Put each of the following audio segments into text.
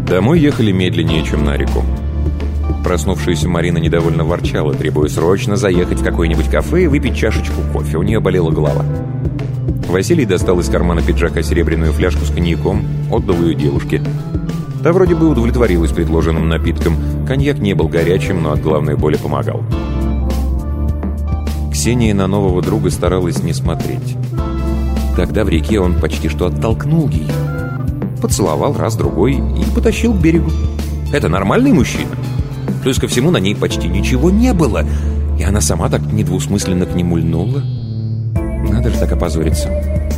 Домой ехали медленнее, чем на реку. Проснувшаяся Марина недовольно ворчала, требуя срочно заехать в какое-нибудь кафе и выпить чашечку кофе. У нее болела голова. Василий достал из кармана пиджака серебряную фляжку с коньяком, отдал ее девушке. Та вроде бы удовлетворилась предложенным напитком. Коньяк не был горячим, но от головной боли помогал. Ксения на нового друга старалась не смотреть. Тогда в реке он почти что оттолкнул ее. Поцеловал раз-другой и потащил к берегу. Это нормальный мужчина? Плюс ко всему на ней почти ничего не было. И она сама так недвусмысленно к нему льнула. Надо же так опозориться.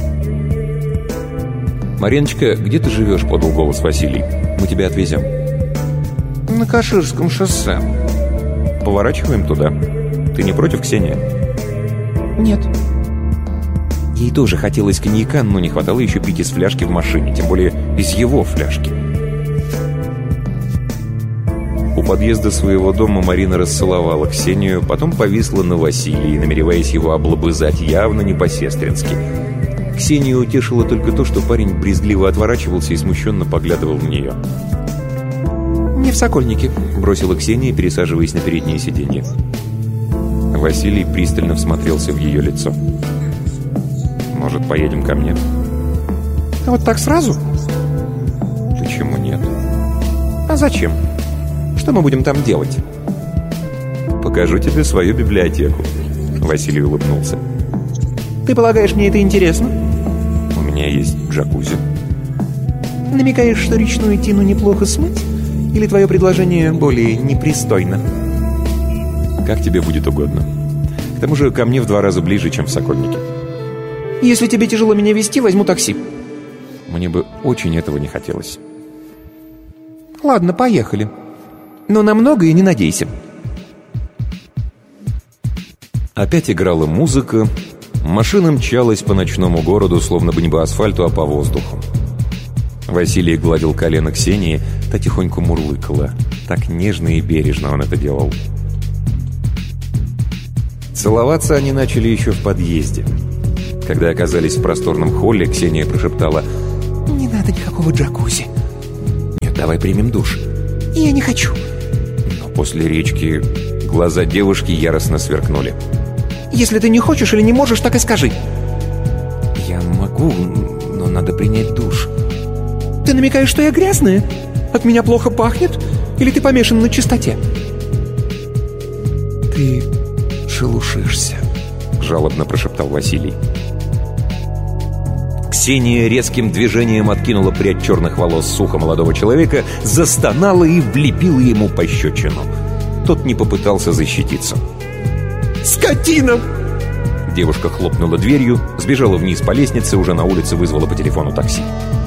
«Мариночка, где ты живешь?» — подал голос Василий. «Мы тебя отвезем». «На Каширском шоссе». «Поворачиваем туда. Ты не против, Ксения?» «Нет». Ей тоже хотелось коньяка, но не хватало еще пить из фляжки в машине, тем более из его фляжки. У подъезда своего дома Марина расцеловала Ксению, потом повисла на Василии, намереваясь его облобызать явно не по-сестрински. Ксению утешило только то, что парень брезгливо отворачивался и смущенно поглядывал на нее. «Не в Сокольнике», — бросила Ксения, пересаживаясь на переднее сиденье. Василий пристально всмотрелся в ее лицо. «Может, поедем ко мне?» «А вот так сразу?» «Почему нет?» «А зачем? Что мы будем там делать?» «Покажу тебе свою библиотеку», — Василий улыбнулся. «Ты полагаешь, мне это интересно?» «У меня есть джакузи». «Намекаешь, что речную тину неплохо смыть? Или твое предложение более непристойно?» «Как тебе будет угодно. К тому же ко мне в 2 раза ближе, чем в Сокольнике». «Если тебе тяжело меня везти, возьму такси». Мне бы очень этого не хотелось. «Ладно, поехали. Но на многое не надейся». Опять играла музыка. Машина мчалась по ночному городу, словно бы не по асфальту, а по воздуху. Василий гладил колено Ксении, та тихонько мурлыкала. Так нежно и бережно он это делал. Целоваться они начали еще в подъезде. Когда оказались в просторном холле, Ксения прошептала: «Не надо никакого джакузи». «Нет, давай примем душ». «Я не хочу». Но после речки глаза девушки яростно сверкнули. «Если ты не хочешь или не можешь, так и скажи». «Я могу, но надо принять душ». «Ты намекаешь, что я грязная? От меня плохо пахнет? Или ты помешан на чистоте?» «Ты шелушишься», — жалобно прошептал Василий. Ксения резким движением откинула прядь черных волос с уха молодого человека, застонала и влепила ему пощечину. Тот не попытался защититься. «Скотина!» Девушка хлопнула дверью, сбежала вниз по лестнице, уже на улице вызвала по телефону такси.